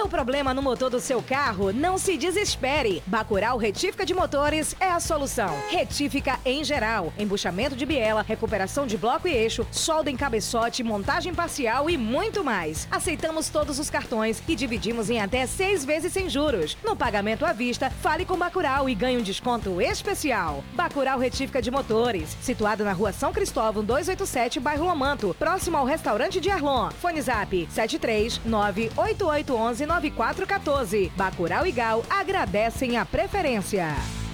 Deu problema no motor do seu carro? Não se desespere. Bacurau Retífica de Motores é a solução. Retífica em geral, embuchamento de biela, recuperação de bloco e eixo, solda em cabeçote, montagem parcial e muito mais. Aceitamos todos os cartões e dividimos em até 6 vezes sem juros. No pagamento à vista, fale com Bacurau e ganhe um desconto especial. Bacurau Retífica de Motores, situado na rua São Cristóvão 287, bairro Amanto, próximo ao restaurante de Arlon. Fone Zap 73988119414. Bacurau e Gal agradecem a preferência.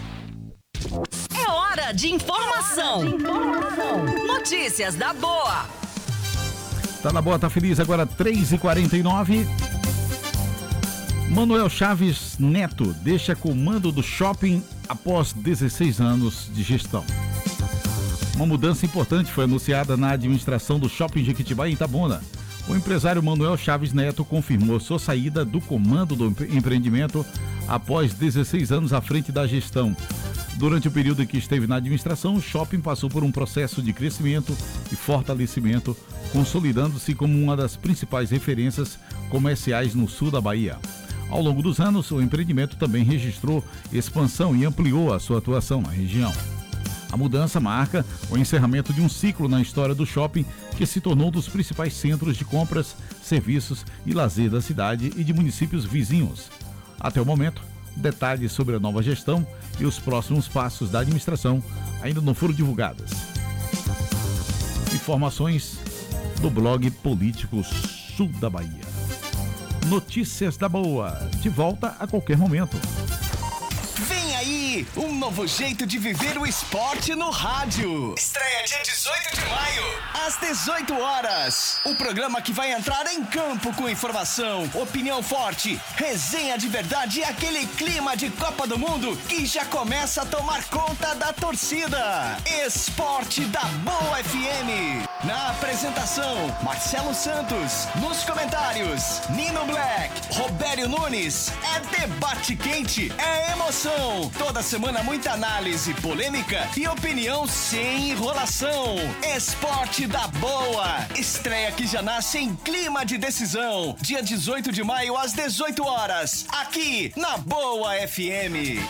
É hora de informação. Notícias da Boa. Tá na Boa, tá feliz, agora 3h49. Manuel Chaves Neto deixa comando do shopping após 16 anos de gestão. Uma mudança importante foi anunciada na administração do Shopping Jequitibá em Itabuna. O empresário Manuel Chaves Neto confirmou sua saída do comando do empreendimento após 16 anos à frente da gestão. Durante o período em que esteve na administração, o shopping passou por um processo de crescimento e fortalecimento, consolidando-se como uma das principais referências comerciais no sul da Bahia. Ao longo dos anos, o empreendimento também registrou expansão e ampliou a sua atuação na região. A mudança marca o encerramento de um ciclo na história do shopping, que se tornou um dos principais centros de compras, serviços e lazer da cidade e de municípios vizinhos. Até o momento, detalhes sobre a nova gestão e os próximos passos da administração ainda não foram divulgadas. Informações do blog Político Sul da Bahia. Notícias da Boa, de volta a qualquer momento. Vem aí, um novo jeito de viver o esporte no rádio. Estreia dia 18 de maio, às 18 horas. O programa que vai entrar em campo com informação, opinião forte, resenha de verdade e aquele clima de Copa do Mundo que já começa a tomar conta da torcida. Esporte da Boa FM. Na apresentação, Marcelo Santos. Nos comentários, Nino Black, Robério Nunes. É debate quente, é emoção. Toda semana muita análise, polêmica e opinião sem enrolação. Esporte da Boa. Estreia que já nasce em clima de decisão. Dia 18 de maio às 18 horas. Aqui na Boa FM.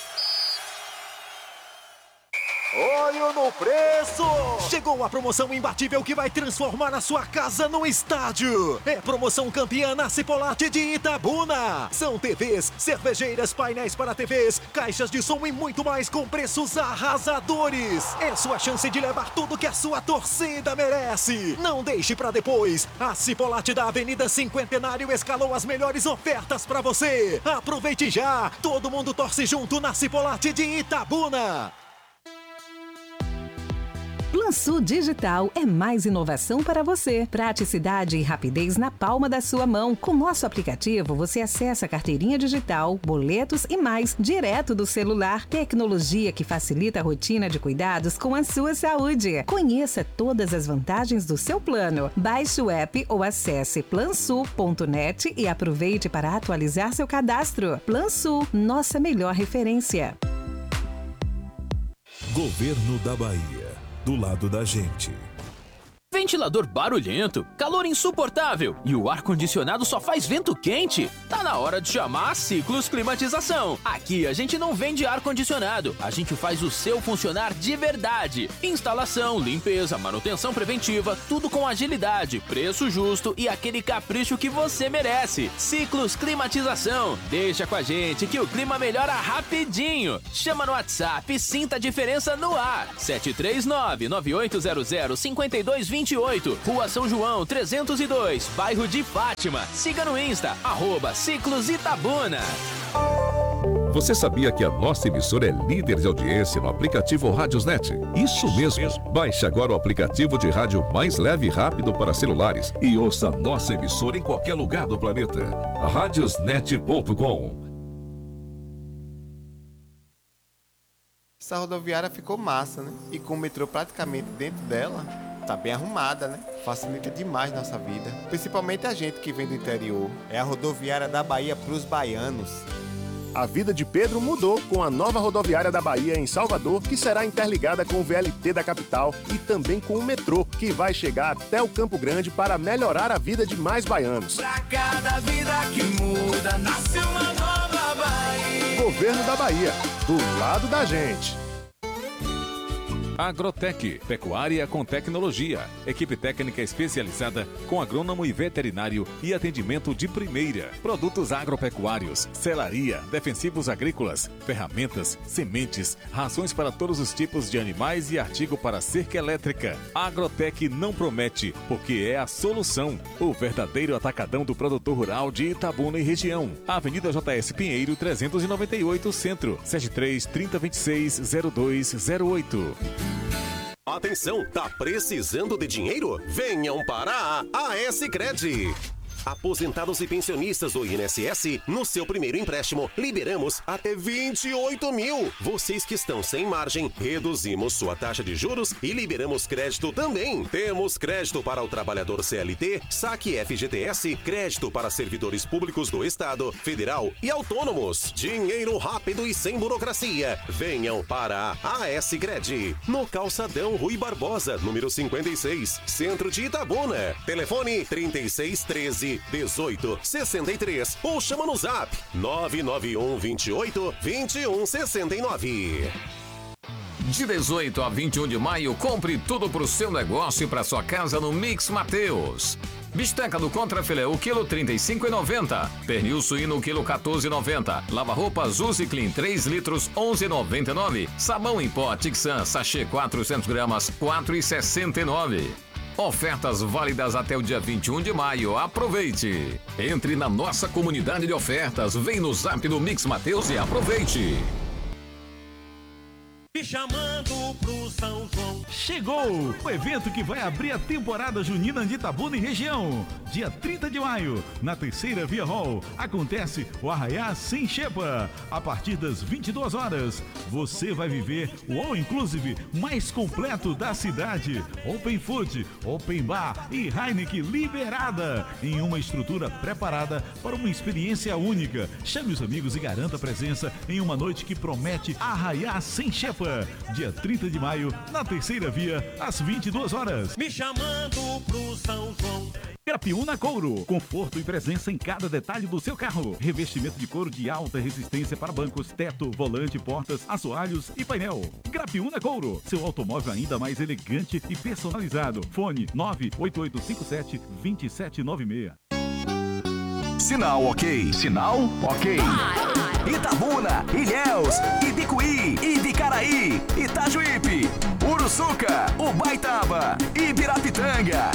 Olho no preço! Chegou a promoção imbatível que vai transformar a sua casa num estádio. É promoção campeã na Cipolate de Itabuna. São TVs, cervejeiras, painéis para TVs, caixas de som e muito mais com preços arrasadores. É sua chance de levar tudo que a sua torcida merece. Não deixe para depois. A Cipolate da Avenida Cinquentenário escalou as melhores ofertas para você. Aproveite já. Todo mundo torce junto na Cipolate de Itabuna. Plansul Digital é mais inovação para você. Praticidade e rapidez na palma da sua mão. Com nosso aplicativo, você acessa a carteirinha digital, boletos e mais, direto do celular. Tecnologia que facilita a rotina de cuidados com a sua saúde. Conheça todas as vantagens do seu plano. Baixe o app ou acesse plansul.net e aproveite para atualizar seu cadastro. Plansul, nossa melhor referência. Governo da Bahia. Do lado da gente. Ventilador barulhento, calor insuportável e o ar-condicionado só faz vento quente? Tá na hora de chamar a Ciclos Climatização. Aqui a gente não vende ar-condicionado, a gente faz o seu funcionar de verdade. Instalação, limpeza, manutenção preventiva, tudo com agilidade, preço justo e aquele capricho que você merece. Ciclos Climatização. Deixa com a gente que o clima melhora rapidinho. Chama no WhatsApp e sinta a diferença no ar. 739-9800-5228. Rua São João 302, bairro de Fátima. Siga no Insta, @Ciclos Itabuna. Você sabia que a nossa emissora é líder de audiência no aplicativo Radiosnet? Isso mesmo. Baixe agora o aplicativo de rádio mais leve e rápido para celulares e ouça nossa emissora em qualquer lugar do planeta. Radiosnet.com. Essa rodoviária ficou massa, né? E com o metrô praticamente dentro dela, tá bem arrumada, né? Facilita demais nossa vida. Principalmente a gente que vem do interior. É a rodoviária da Bahia pros baianos. A vida de Pedro mudou com a nova rodoviária da Bahia em Salvador, que será interligada com o VLT da capital e também com o metrô, que vai chegar até o Campo Grande para melhorar a vida de mais baianos. Pra cada vida que muda, Governo da Bahia, do lado da gente. Agrotec, pecuária com tecnologia. Equipe técnica especializada com agrônomo e veterinário e atendimento de primeira. Produtos agropecuários, selaria, defensivos agrícolas, ferramentas, sementes, rações para todos os tipos de animais e artigo para cerca elétrica. Agrotec não promete, porque é a solução. O verdadeiro atacadão do produtor rural de Itabuna e região. Avenida JS Pinheiro 398 Centro, 73-3026-0208. Atenção, tá precisando de dinheiro? Venham para a AS Cred. Aposentados e pensionistas do INSS, no seu primeiro empréstimo, liberamos até 28 mil. Vocês que estão sem margem, reduzimos sua taxa de juros e liberamos crédito também. Temos crédito para o trabalhador CLT, saque FGTS, crédito para servidores públicos do Estado, Federal e autônomos. Dinheiro rápido e sem burocracia. Venham para a AS Cred. No Calçadão Rui Barbosa, número 56, Centro de Itabuna. Telefone 3613-1863 ou chama no Zap 99128-2169. De 18 a 21 de maio, compre tudo pro seu negócio e pra sua casa no Mix Mateus. Bisteca do contrafilé, o quilo R$ 35,90. Pernil suíno, o quilo R$ 14,90. Lava-roupas Uzi Clean, 3 litros, R$ 11,99. Sabão em pó Tixan, sachê 400 gramas, R$ 4,69. Ofertas válidas até o dia 21 de maio. Aproveite! Entre na nossa comunidade de ofertas, vem no Zap do Mix Mateus e aproveite! Me chamando pro São João. Chegou o evento que vai abrir a temporada junina de Itabuna e região. Dia 30 de maio, na terceira Via Hall, acontece o Arraiá Sem Xepa. A partir das 22 horas, você vai viver o All Inclusive mais completo da cidade. Open Food, Open Bar e Heineken liberada, em uma estrutura preparada para uma experiência única. Chame os amigos e garanta a presença em uma noite que promete Arraiá Sem Xepa. Dia 30 de maio, na terceira via, às 22 horas. Me chamando pro São João. Grapiúna Couro, conforto e presença em cada detalhe do seu carro. Revestimento de couro de alta resistência para bancos, teto, volante, portas, assoalhos e painel. Grapiúna Couro, seu automóvel ainda mais elegante e personalizado. Fone 98857-2796. Sinal ok. Sinal ok. Itabuna, Ilhéus, Ibicuí, Ibicaraí, Itajuípe, Uruçuca, Ubaitaba, Ibirapitanga,